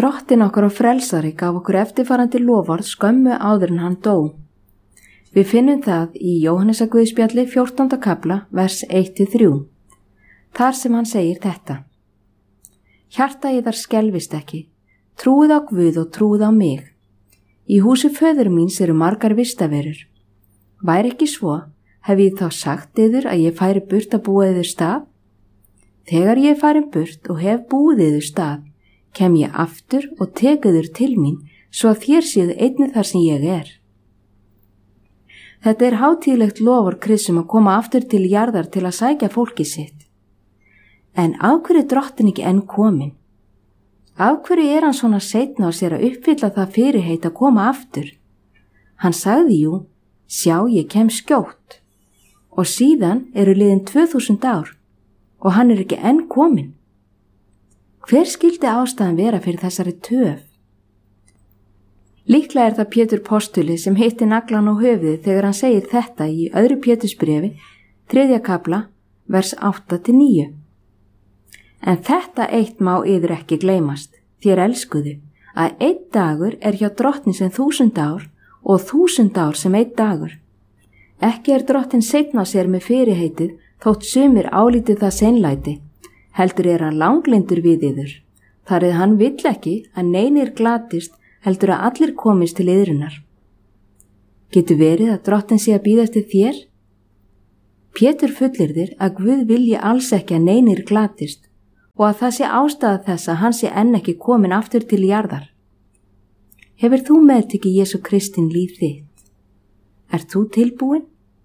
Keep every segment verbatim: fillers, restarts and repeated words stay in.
Drottinn okkar og frelsari gaf okkur eftirfarandi loforð skömmu áður en hann dó. Við finnum það í Jóhannesarguðspjalli fjórtánda kafla, vers eitt til þrjú. Þar sem hann segir þetta: Hjarta yðar skelfist ekki, trúið á Guð og trúið á mig. Í húsi föður míns eru margar vistaverur. Væri ekki svo, hef ég þá sagt yður að ég færi burt að búa yður stað? Þegar ég farin burt og hef búið yður stað, kem ég aftur og tek yður til mín, svo að þér séð einnig þar sem ég er. Þetta er hátíðlegt lofur Kristum að koma aftur til jarðar til að sækja fólkið sitt. En af hverju er Drottinn ekki enn kominn? Af hverju er hann svona seinna á sér að uppfylla það fyrirheit að koma aftur? Hann sagði jú, sjá ég kem skjótt. Og síðan eru liðin tvö þúsund ár og hann er ekki enn kominn. Hver skildi ástæðan vera fyrir þessari töf? Líklega er það Pétur postuli sem hitti naglan á höfuðið þegar hann segir þetta í öðru Pétursbréfi, þriðja kafla, vers átta til níu. En þetta eitt má yður ekki gleymast, þér elskuðu, að einn dagur er hjá Drottni sem þúsund ár og þúsund ár sem einn dagur. Ekki er Drottinn seinna sér með fyrirheitið þótt sumir álítið það seinlæti, heldur er hann langlyndur við yður, þar eða hann vill ekki að neinir glatist, heldur að allir komist til yðrunar. Getur verið að Drottinn sé að bíða eftir þér? Pétur fullyrðir að Guð vilji alls ekki að neinir glatist og að það sé ástæða þess að hann sé enn ekki komin aftur til jarðar. Hefur þú meðtekið Jesú Kristinn líf þitt? Ert þú tilbúin?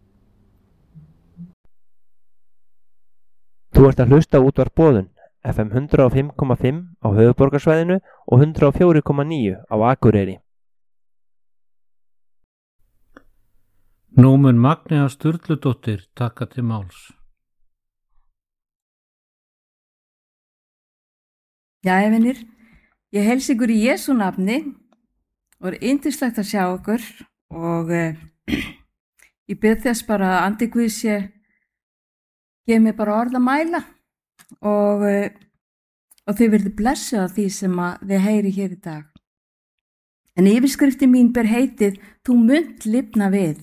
Þú ert að hlusta á útvarp Boðun, F M hundrað og fimm komma fimm á höfuðborgarsvæðinu og hundrað og fjögur komma níu á Akureyri. Nú mun Magnea Sturludóttir taka til máls. Jæja, vinir, ég heilsa ykkur í Jesú nafni og er yndislegt að sjá ykkur og eh, ég bið þess bara að andi Guð sé gefa mér bara orð að mæla og, eh, og þið verður blessuð af því sem að þið heyri hér í dag. En yfirskriftin mín ber heitið Þú munt lifna við.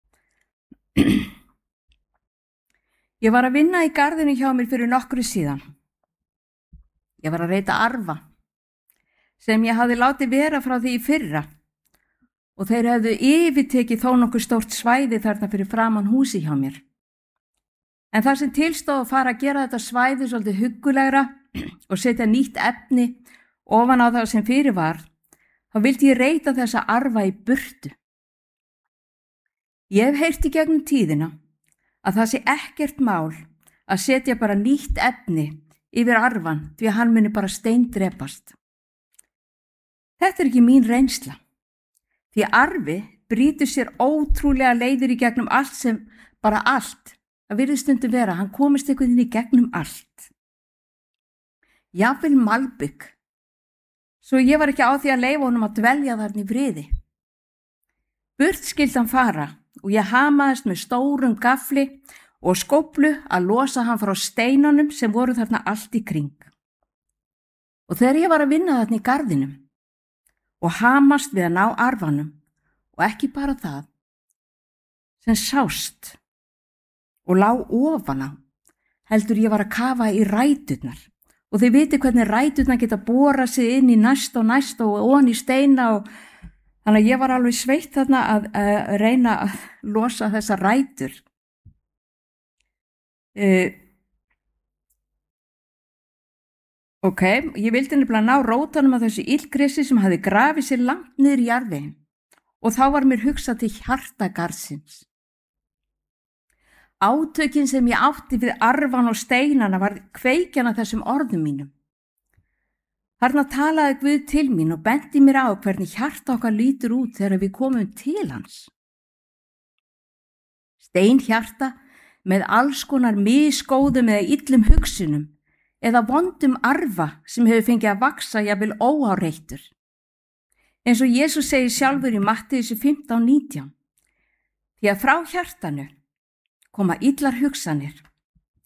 Ég var að vinna í garðinu hjá mér fyrir nokkru síðan. Ég var að reyta arfa sem ég hafði látið vera frá því í fyrra og þeir hefðu yfirtekið þó nokkuð stórt svæði þarna fyrir framan húsi hjá mér. En þar sem tilstóð að fara að gera þetta svæði svolítið huggulegra og setja nýtt efni ofan á það sem fyrir var, þá vildi ég reyta þessa arfa í burtu. Ég hef heyrt í gegnum tíðina að það sé ekkert mál að setja bara nýtt efni yfir arfan því að hann muni bara steindrepast. Þetta er ekki mín reynsla, því arfi brýtur sér ótrúlega leiðir í gegnum allt sem, bara allt, það virðist stundum vera, hann komist einhvern veginn í gegnum allt. Jafnvel malbygg, svo ég var ekki á því að leyfa honum að dvelja þarna í friði. Burt skildi hann fara og ég hamaðist með stórum gafli og skóflu að losa hann frá steinunum sem voru þarna allt í kring. Og þegar ég var að vinna þarna í garðinum og hamast við að ná arfanum og ekki bara það, sem sást og lá ofan á, heldur ég var að kafa í ræturnar og þið viti hvernig ræturnar geta borað sig inn í næst og næst og ón í steina og þannig að ég var alveg sveitt þarna að, að reyna að losa þessa rætur. Uh, ok, ég vildi nefnilega ná rótanum af þessu illgresi sem hafði grafið sér langt niður í jarðveginn og þá var mér hugsað til hjartagarðsins. Átökin sem ég átti við arfan og steinana var kveikjan af þessum orðum mínum. Þarna talaði Guð til mín og benti mér á hvernig hjarta okkar lítur út þegar við komum til hans. Steinhjarta með alls konar misgóðum eða illum hugsunum eða vondum arfa sem hefur fengið að vaksa jafnvel óáreittur. Eins og Jesús segir sjálfur í Mattheus fimmtán nítján. Því að frá hjartanu koma illar hugsanir,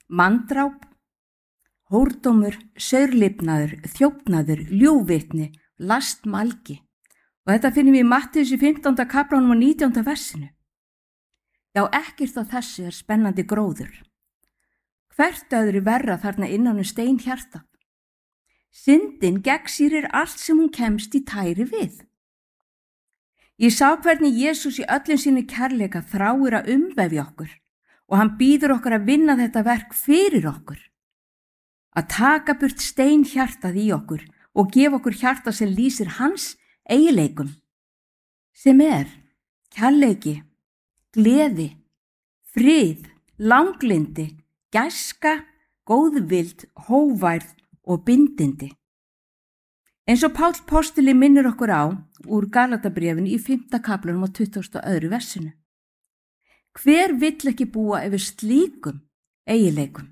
manndráp, hórdómur, saurlifnaður, þjófnaður, ljúgvitni last malgi. Og þetta finnum við í Mattheus í fimmtánda kaflanum og nítjánda versinu. Já, ekkert á þessu er spennandi gróður. Hvert öðru verra þarna innan um steinhjartað. Syndin gegnsýrir allt sem hún kemst í tæri við. Ég sá hvernig Jesús í öllum sínu kærleika þráir að umvefja okkur og hann býður okkur að vinna þetta verk fyrir okkur. Að taka burt steinhjartað í okkur og gefa okkur hjarta sem lýsir hans eiginleikum, sem er kærleiki, gleði, frið, langlindi, gæska, góðvild, hóværð og bindindi. Eins og Páll postuli minnir okkur á úr Galatabréfinu í fimmta kaflanum og tuttugasta og öðru versinu. Hver vill ekki búa yfir slíkum eiginleikum?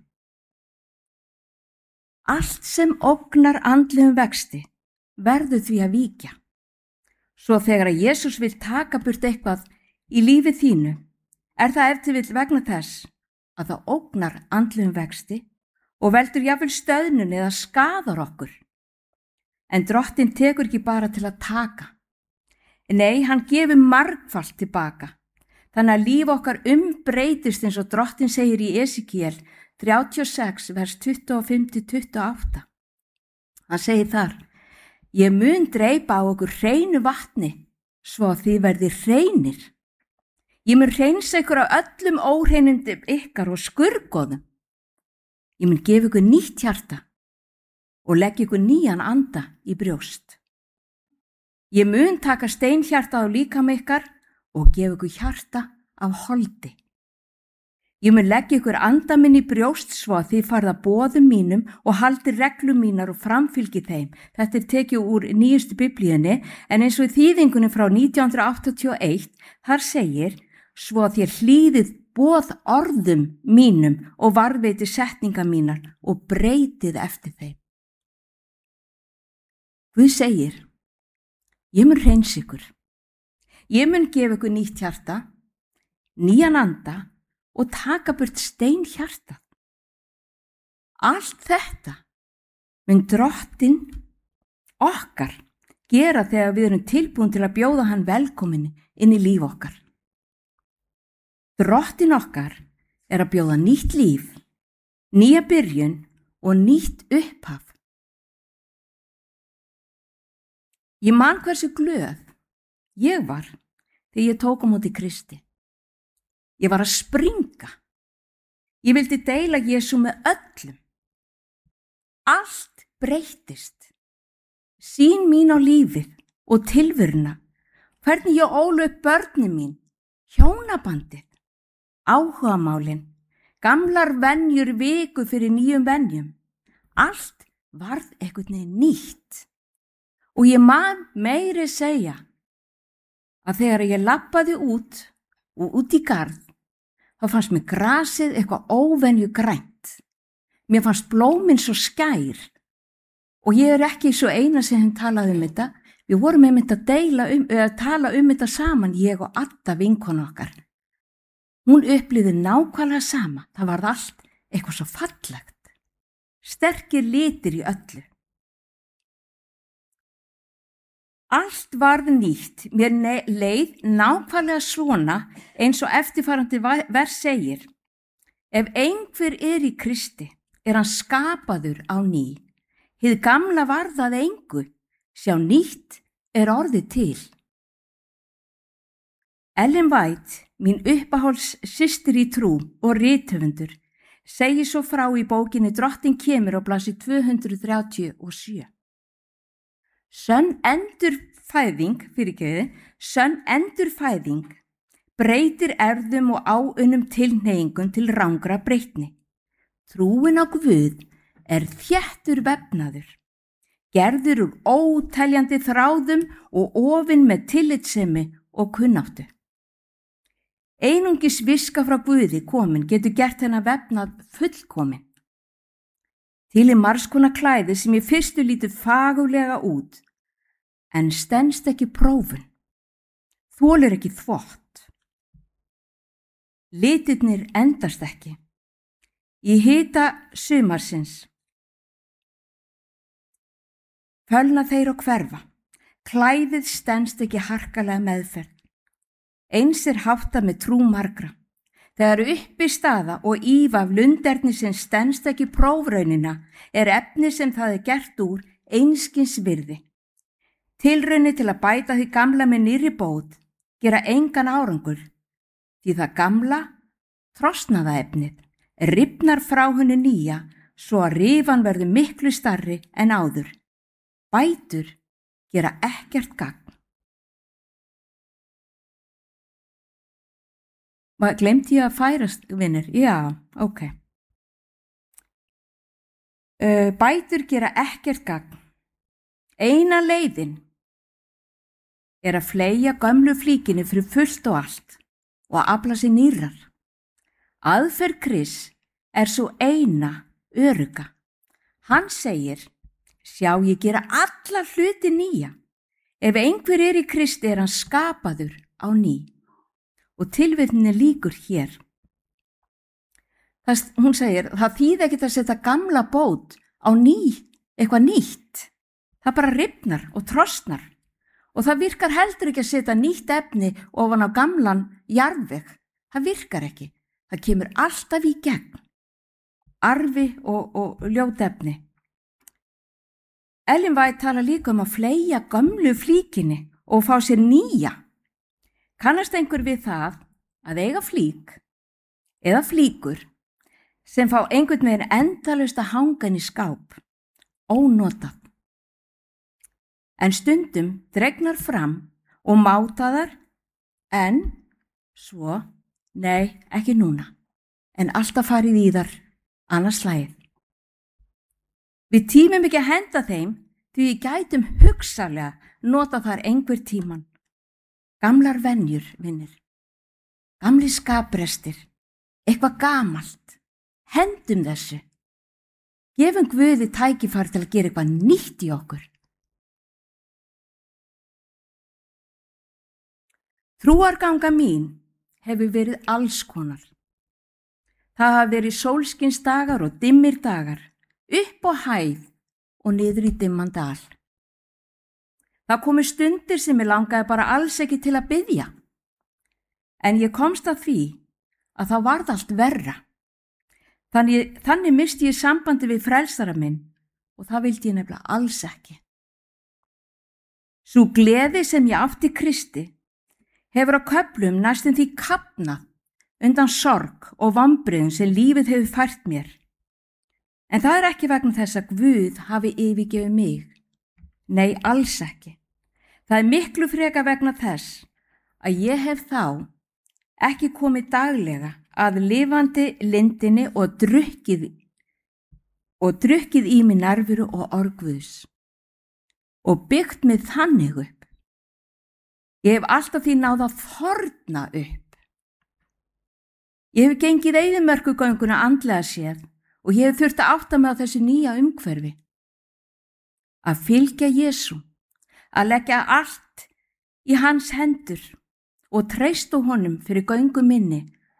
Allt sem ógnar andlegum vexti verður því að víkja. Svo þegar að Jesús vill taka burt eitthvað í lífi þínu, er það ef til vill vegna þess að það ógnar andlegum vexti og veldur jafnvel stöðnun eða skadar okkur. En Drottinn tekur ekki bara til að taka. Nei, hann gefur margfalt tilbaka. Þannig að líf okkar umbreytist eins og Drottinn segir í Esekiel þrjátíu og sex, vers tuttugu og fimm til tuttugu og átta. Hann segir þar: Ég mun dreipa á okkur hreinu vatni, svo að þið verði hreinir. Ég mun hreinsa ykkur á öllum óhreinindum ykkar og skurgoðum. Ég mun gefa ykkur nýtt hjarta og leggja ykkur nýjan anda í brjóst. Ég mun taka steinhjarta á líkama ykkar og gefa ykkur hjarta af holdi. Ég mun leggja ykkur anda minn í brjóst svo að þið farið að boðum mínum og haldi reglum mínar og framfylgi þeim. Þetta er tekið úr nýjustu biblíunni, en eins og í þýðingunni frá nítján hundruð áttatíu og eitt, þar segir: Svo að þér hlýðið boð orðum mínum og varðveiti setninga mínar og breytið eftir þeim. Guð segir: Ég mun hreins ykkur. Ég mun gefa ykkur nýtt hjarta, nýjan anda og taka burt steinhjartað. Allt þetta mun Drottinn okkar gera þegar við erum tilbúin til að bjóða hann velkomin inn í líf okkar. Drottinn okkar er að bjóða nýtt líf, nýja byrjun og nýtt upphaf. Ég man hversu glöð ég var þegar ég tók á móti Kristi. Ég var að springa. Ég vildi deila Jesú með öllum. Allt breyttist. Sýn mín á lífið og tilveruna, hvernig ég ólu upp börnin mín, hjónabandið, áhugamálin, gamlar venjur viku fyrir nýjum venjum. Allt varð einhvern veginn nýtt. Og ég man meiri segja að þegar ég labbaði út og út í garð, þá fannst mér grasið eitthvað óvenju grænt. Mér fannst blómin svo skær. Og ég er ekki svo eina sem hann talaði um þetta. Við vorum einmitt að deila um, eða tala um þetta saman, ég og Adda vinkona okkar. Hún upplifði nákvæmlega sama. Það varð allt eitthvað svo fallegt. Sterkir litir í öllu. Allt varð nýtt, mér leið nákvæmlega svona eins og eftirfarandi vers segir: Ef einhver er í Kristi, er hann skapaður á ný. Hið gamla varð að engu, sjá nýtt er orðið til. Ellen White, mín uppáhalds systir í trú og rithöfundur, segir svo frá í bókinni Drottinn kemur á blaðsíðu tvö hundruð þrjátíu og sjö. Sönn endurfæðing, fyrirgefiði, sönn endurfæðing breytir erfðum og áunnum tilhneigingum til rangra breytni. Trúin á Guð er þéttur vefnaður, gerður úr óteljandi þráðum og ofinn með tillitssemi og kunnáttu. Einungis viska frá Guði komin getur gert hennar vefnað fullkomin. Til er margs konar klæði sem í fyrstu lítur fagurlega út, en stenst ekki prófun, þolir ekki þvott. Litirnir endast ekki. Í hita sumarsins fölna þeir og hverfa. Klæðið stenst ekki harkalega meðferð. Eins er háttað með trú margra. Þegar uppi staða og ífa af lunderni sem stenst ekki prófraunina er efni sem það er gert úr einskins virði. Tilraunir til að bæta því gamla með nýrri bót gera engan árangur, því það gamla, trosnaða efnið, rifnar frá henni nýja svo að rifan verður miklu starri en áður. Bætur gera ekkert gagn. Gleymdi ég að færast, vinir? Já, ok. Uh, bætur gera ekkert gagn. Eina leiðin er að fleygja gömlu flíkinni fyrir fullt og allt og að afla sér nýrrar. Aðferð Krists er svo eina örugga. Hann segir, sjá ég gera alla hluti nýja. Ef einhver er í Kristi er hann skapaður á ný. Og tilvitninni líkur hér. Það, hún segir, það þýði ekkert að setja gamla bót á ný, eitthvað nýtt. Það bara rifnar og trosnar. Og það virkar heldur ekki að setja nýtt efni ofan á gamlan jarðveg. Það virkar ekki. Það kemur alltaf í gegn. Arfi og, og ljót efni. Ellen White tala líka um að fleygja gömlu flíkinni og fá sér nýja. Kannast einhver við það að eiga flík eða flíkur sem fá einhvern veginn endalaust að hanga inn í skáp, ónotað. En stundum dregnar fram og mátaðar en svo, nei, ekki núna, en alltaf farið í þar annars slagið. Við tímum ekki að henda þeim því við gætum hugsanlega nota þar einhver tíman. Gamlar venjur, vinnir. Gamli skaprestir. Eitthvað gamalt. Hendum þessu. Gefum Guði tækifæri til að gera eitthvað nýtt í okkur. Trúarganga mín hefur verið alls konar. Það hafa verið sólskinsdagar og dimmir dagar, upp á hæð og niður í dimman dal. Það komu stundir sem ég langaði bara alls ekki til að biðja. En ég komst að því að það varð allt verra. Þannig, þannig misti ég sambandi við frelsara minn og það vildi ég nefnilega alls ekki. Sú gleði sem ég átti Kristi hefur á köflum næstum því kafnað undan sorg og vombriðum sem lífið hefur fært mér. En það er ekki vegna þess að Guð hafi yfirgefið mig. Nei, alls ekki. Það er miklu frekar vegna þess að ég hef þá ekki komið daglega að lifandi lindinni og drukkið, og drukkið í mig nærveru og orð Guðs og byggt mig þannig upp. Ég hef alltaf því náð að þorna upp. Ég hef gengið eyðimörkugönguna andlega séð og ég hef þurft að átta mig á þessu nýja umhverfi. Að fylgja Jesú, að leggja allt í hans hendur og treysta honum fyrir göngu minni,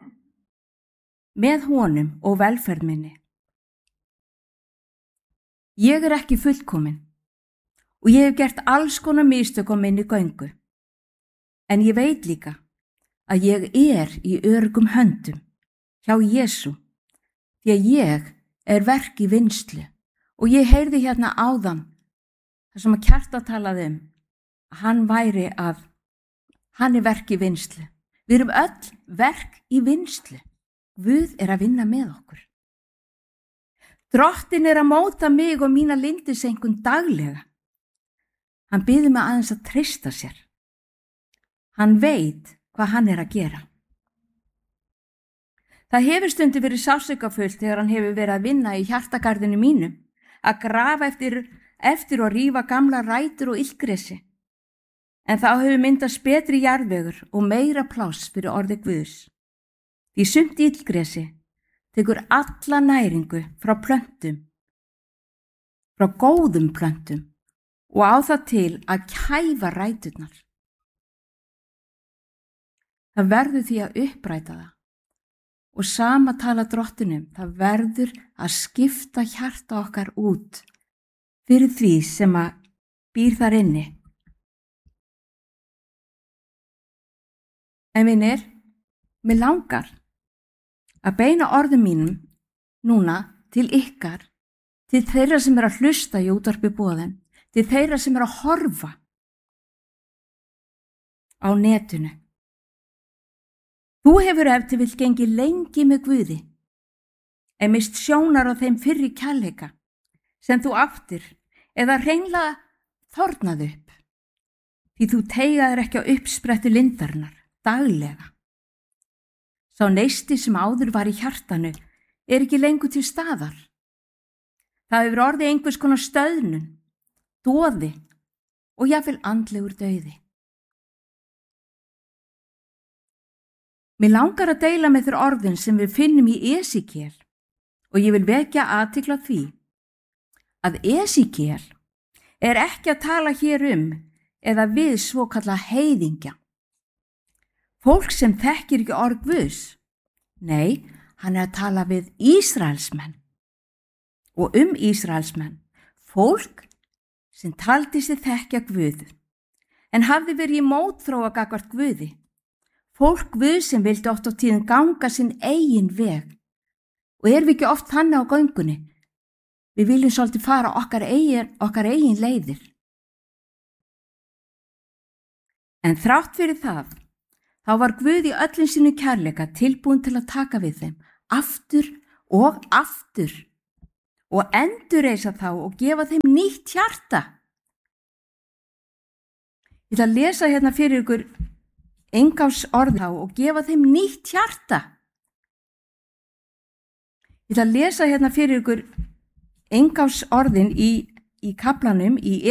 með honum og velferð minni. Ég er ekki fullkomin og ég hef gert alls konar mistök á minni göngu, en ég veit líka að ég er í öruggum höndum hjá Jesú, því að ég er verk í vinnslu og ég heyrði hérna áðan það sem að Kjarta talaði um, að hann væri að, hann er verk í vinnslu. Við erum öll verk í vinnslu. Guð er að vinna með okkur. Drottinn er að móta mig og mína lindisengun daglega. Hann biður mig aðeins að treysta sér. Hann veit hvað hann er að gera. Það hefur stundum verið sársaukafullt þegar hann hefur verið að vinna í hjartagarðinu mínum, að grafa eftir eftir að rífa gamla rætur og illgresi. En þá hefur myndast betri jarðvegur og meira pláss fyrir orði Guðs. Því sumt illgresi tekur alla næringu frá plöntum, frá góðum plöntum og á það til að kæfa ræturnar. Það verður því að uppræta það. Og sama tala Drottinum, það verður að skipta hjarta okkar út fyrir því sem að býr þar inni En vinir, mér langar að beina orðum mínum núna til ykkar, til þeirra sem er að hlusta í útvarpi boðin, til þeirra sem er að horfa á netinu. Þú hefur ef til vill gengið lengi með Guði, en mist sjónar á þeim fyrri kærleika sem þú áttir eða hreinlega þornað upp, því þú teygaðir ekki á uppsprettu lindarinnar daglega. Sá neisti sem áður var í hjartanu er ekki lengur til staðar. Það hefur orðið einhvers konar stöðnun, doði og jafnvel andlegur dauði. Mér langar að deila með þér orðin sem við finnum í Esekiel og ég vil vekja athygli á því að Esekiel er ekki að tala hér um eða við svokalla heiðingja. Fólk sem þekkir ekki orð Guðs. Nei, hann er að tala við Ísraelsmenn. Og um Ísraelsmenn, fólk sem taldi sig þekkja Guð, en hafði verið í mótþróa gagnvart Guði. Fólk Guð sem vildi oft á tíðum ganga sinn eigin veg. Og erum við ekki oft þannig á göngunni? Við viljum svolítið fara okkar eigin, okkar eigin leiðir. En þrátt fyrir það, þá var Guð í öllum sínu kærleika tilbúin til að taka við þeim, aftur og aftur, og endurreisa þá og gefa þeim nýtt hjarta. Ég ætla að lesa hérna fyrir ykkur Engáls orð þá og gefa þeim nýtt hjarta. Ég ætla að lesa hérna fyrir ykkur Engáls orðin í, í kaplanum í